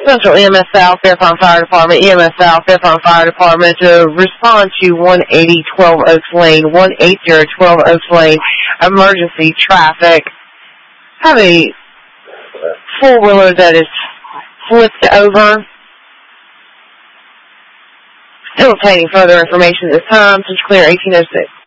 Central EMS South, Fairfax Fire Department, EMS South, Fairfax Fire Department to respond to 180 12 Oaks Lane, 180 12 Oaks Lane, emergency traffic. Have a four-wheeler that is flipped over. Still obtaining further information at this time. Since clear 1806.